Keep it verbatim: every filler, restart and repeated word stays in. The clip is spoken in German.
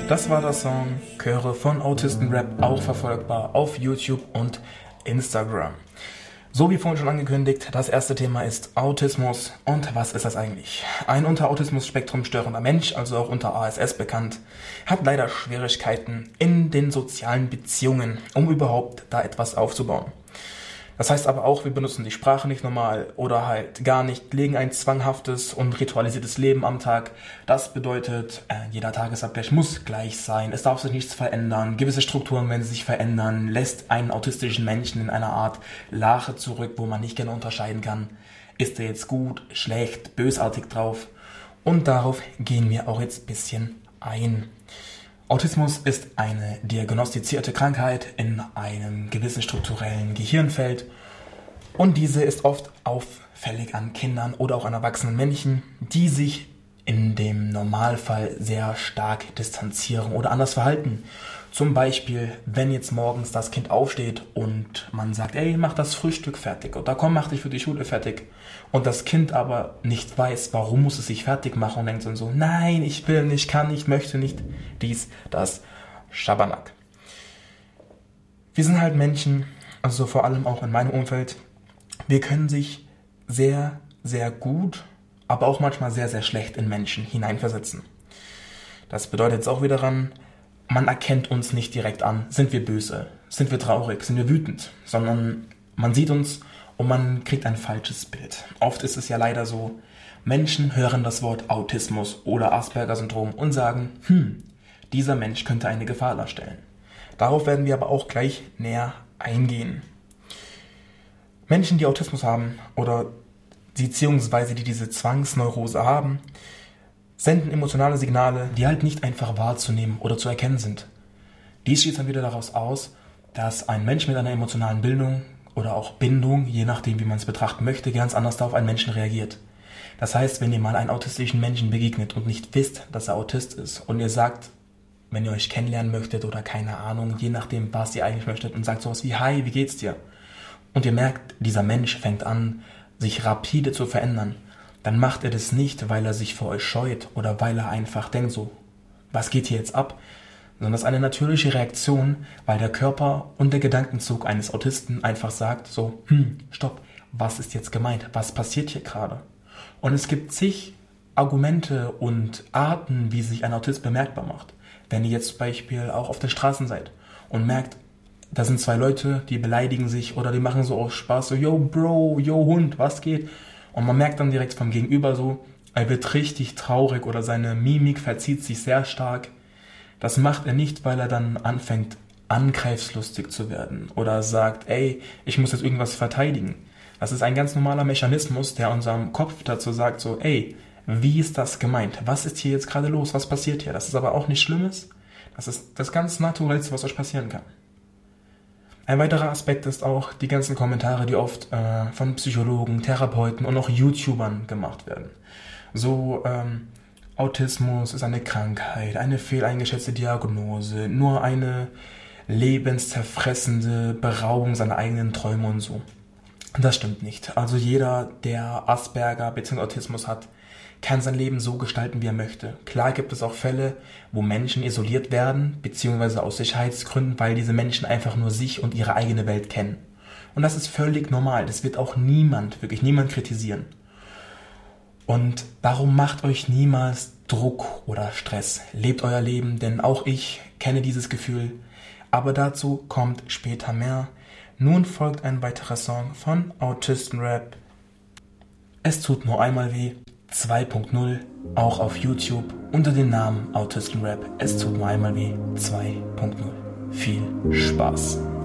Das war der Song Chöre von Autistenrap, auch verfolgbar auf YouTube und Instagram. So wie vorhin schon angekündigt, das erste Thema ist Autismus. Und was ist das eigentlich? Ein unter Autismus-Spektrum störender Mensch, also auch unter A S S bekannt, hat leider Schwierigkeiten in den sozialen Beziehungen, um überhaupt da etwas aufzubauen. Das heißt aber auch, wir benutzen die Sprache nicht normal oder halt gar nicht, legen ein zwanghaftes und ritualisiertes Leben am Tag. Das bedeutet, äh, jeder Tagesabgleich muss gleich sein, es darf sich nichts verändern, gewisse Strukturen werden sich verändern, lässt einen autistischen Menschen in einer Art Lache zurück, wo man nicht genau unterscheiden kann, ist er jetzt gut, schlecht, bösartig drauf. Und darauf gehen wir auch jetzt ein bisschen ein. Autismus ist eine diagnostizierte Krankheit in einem gewissen strukturellen Gehirnfeld und diese ist oft auffällig an Kindern oder auch an erwachsenen Menschen, die sich in dem Normalfall sehr stark distanzieren oder anders verhalten. Zum Beispiel, wenn jetzt morgens das Kind aufsteht und man sagt, ey, mach das Frühstück fertig oder komm, mach dich für die Schule fertig. Und das Kind aber nicht weiß, warum muss es sich fertig machen und denkt dann so, nein, ich will nicht, kann nicht, möchte nicht, dies, das, Schabernack. Wir sind halt Menschen, also vor allem auch in meinem Umfeld, wir können sich sehr, sehr gut, aber auch manchmal sehr, sehr schlecht in Menschen hineinversetzen. Das bedeutet jetzt auch wieder daran, man erkennt uns nicht direkt an, sind wir böse, sind wir traurig, sind wir wütend, sondern man sieht uns und man kriegt ein falsches Bild. Oft ist es ja leider so, Menschen hören das Wort Autismus oder Asperger-Syndrom und sagen, hm, dieser Mensch könnte eine Gefahr darstellen. Darauf werden wir aber auch gleich näher eingehen. Menschen, die Autismus haben oder beziehungsweise die diese Zwangsneurose haben, senden emotionale Signale, die halt nicht einfach wahrzunehmen oder zu erkennen sind. Dies schließt dann wieder daraus aus, dass ein Mensch mit einer emotionalen Bildung oder auch Bindung, je nachdem wie man es betrachten möchte, ganz anders auf einen Menschen reagiert. Das heißt, wenn ihr mal einen autistischen Menschen begegnet und nicht wisst, dass er Autist ist und ihr sagt, wenn ihr euch kennenlernen möchtet oder keine Ahnung, je nachdem, was ihr eigentlich möchtet und sagt sowas wie, hi, wie geht's dir? Und ihr merkt, dieser Mensch fängt an, sich rapide zu verändern, dann macht er das nicht, weil er sich vor euch scheut oder weil er einfach denkt so, was geht hier jetzt ab? Sondern das ist eine natürliche Reaktion, weil der Körper und der Gedankenzug eines Autisten einfach sagt so, hm, stopp, was ist jetzt gemeint? Was passiert hier gerade? Und es gibt zig Argumente und Arten, wie sich ein Autist bemerkbar macht. Wenn ihr jetzt zum Beispiel auch auf der Straße seid und merkt, da sind zwei Leute, die beleidigen sich oder die machen so aus Spaß so, yo Bro, yo Hund, was geht? Und man merkt dann direkt vom Gegenüber so, er wird richtig traurig oder seine Mimik verzieht sich sehr stark. Das macht er nicht, weil er dann anfängt, angreifslustig zu werden oder sagt, ey, ich muss jetzt irgendwas verteidigen. Das ist ein ganz normaler Mechanismus, der unserem Kopf dazu sagt so, ey, wie ist das gemeint? Was ist hier jetzt gerade los? Was passiert hier? Das ist aber auch nichts Schlimmes. Das ist das ganz Naturellste, was euch passieren kann. Ein weiterer Aspekt ist auch die ganzen Kommentare, die oft äh, von Psychologen, Therapeuten und auch YouTubern gemacht werden. So, ähm, Autismus ist eine Krankheit, eine fehleingeschätzte Diagnose, nur eine lebenszerfressende Beraubung seiner eigenen Träume und so. Das stimmt nicht. Also jeder, der Asperger bzw. Autismus hat, kann sein Leben so gestalten, wie er möchte. Klar gibt es auch Fälle, wo Menschen isoliert werden, beziehungsweise aus Sicherheitsgründen, weil diese Menschen einfach nur sich und ihre eigene Welt kennen. Und das ist völlig normal. Das wird auch niemand, wirklich niemand kritisieren. Und darum macht euch niemals Druck oder Stress. Lebt euer Leben, denn auch ich kenne dieses Gefühl. Aber dazu kommt später mehr. Nun folgt ein weiterer Song von Autistenrap. Es tut nur einmal weh. zwei Punkt null, auch auf YouTube unter dem Namen Autistenrap. Es tut nur einmal weh. zwei Punkt null. Viel Spaß.